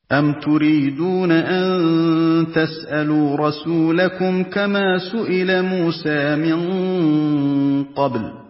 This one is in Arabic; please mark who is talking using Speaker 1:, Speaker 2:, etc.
Speaker 1: أَمْ تُرِيدُونَ أَن تَسْأَلُوا رَسُولَكُمْ كَمَا سُئِلَ مُوسَىٰ مِن قَبْلُ ۗ